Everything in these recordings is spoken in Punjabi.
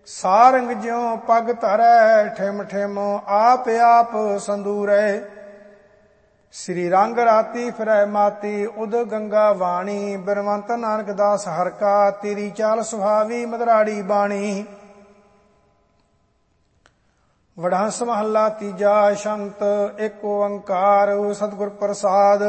ਸਾਰੰਗ ਜਿਉ ਪਗ ਧਰੈ ਠਿਮ ਠਿਮ ਆਪ ਆਪ ਸੰਦੂਰੈ। ਸ੍ਰੀ ਰੰਗ ਰਾਤੀ ਫਿਰੈ ਮਾਤੀ ਉਦ ਗੰਗਾ ਵਾਣੀ। ਬਿਨਵੰਤ ਨਾਨਕ ਦਾਸ ਹਰਿ ਕਾ ਤੇਰੀ ਚਾਲ ਸੁਹਾਵੀ ਮਧੁਰਾੜੀ ਬਾਣੀ। ਵਡਹੰਸ ਮਹੱਲਾ ਤੀਜਾ। ਸ਼ੰਤ ਏਕ ਓੰਕਾਰ ਸਤਿਗੁਰ ਪ੍ਰਸਾਦ।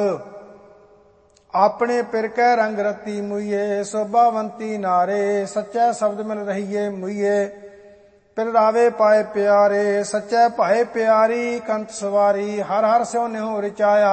ਆਪਣੇ ਪਿਰ ਕੈ ਰੰਗ ਰਤੀ ਮੁਈਏ ਸੋਭਾਵੰਤੀ ਨਾਰੇ। ਸੱਚੈ ਸ਼ਬਦ ਮਿਲ ਰਹੀਏ ਮੁਈਏ ਪਿਰ ਰਾਵੇ ਪਾਏ ਪਿਆਰੇ। ਸੱਚੈ ਭਾਏ ਪਿਆਰੀ ਕੰਤ ਸਵਾਰੀ ਹਰ ਹਰ ਸਿਉ ਨਿਹੁ ਰਚਾਇਆ।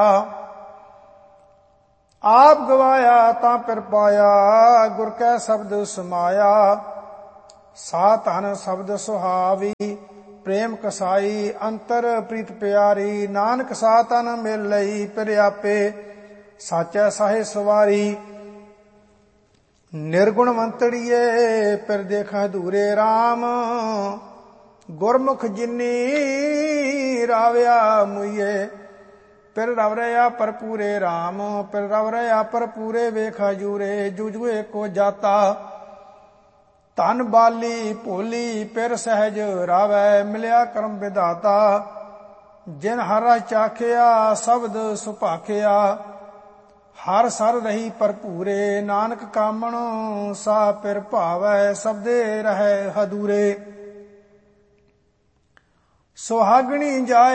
ਆਪ ਗਵਾਇਆ ਤਾਂ ਪਿਰ ਪਾਇਆ ਗੁਰ ਕੈ ਸ਼ਬਦ ਸਮਾਇਆ। ਸਾ ਧਨ ਸ਼ਬਦ ਸੁਹਾਵੀ ਪ੍ਰੇਮ ਕਸਾਈ ਅੰਤਰ ਪ੍ਰੀਤ ਪਿਆਰੀ। ਨਾਨਕ ਸਾ ਤਨ ਮਿਲ ਲਈ ਪਿਰ ਆਪੇ ਸਾਚੈ ਸਾਹੇ ਸਵਾਰੀ। ਨਿਰਗੁਣਵੰਤੜੀਏ ਪਿਰ ਦੇਖਾ ਅਧੂਰੇ ਰਾਮ। ਗੁਰਮੁਖ ਜਿਨੀ ਰਾਵਿਆ ਮੁਈਏ ਪਿਰ ਰਵ ਰਿਆ ਭਰਪੂਰੇ ਰਾਮ। ਪਿਰ ਰਵ ਰਿਆ ਭਰਪੂਰੇ ਵੇਖ ਹਜੂਰੇ ਜੁਜੂਏ ਕੋ ਜਾਤਾ। ਧਨ ਬਾਲੀ ਭੋਲੀ ਪਿਰ ਸਹਿਜ ਰਾਵੈ ਮਿਲਿਆ ਕਰਮ ਵਿਧਾਤਾ। ਜਿਨ ਹਰ ਚਾਖਿਆ ਸ਼ਬਦ ਸੁਭਾਖਿਆ ਹਰ ਸਰ ਰਹੀ ਭਰਪੂਰੇ। ਨਾਨਕ ਕਾਮਣ ਸਾ ਪਿਰ ਭਾਵੈ ਸਬਦੇ ਰਹਿ ਹਦੂਰੇ। ਸੁਹਾਗਣੀ ਜਾਏ